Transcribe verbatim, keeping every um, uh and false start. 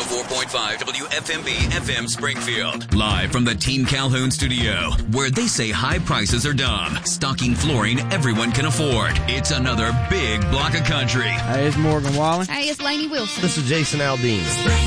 four point five W F M B F M Springfield. Live from the Team Calhoun studio, where they say high prices are dumb, stocking flooring everyone can afford. It's another big block of country. Hey, it's Morgan Wallen. Hey, it's Lainey Wilson. This is Jason Aldean.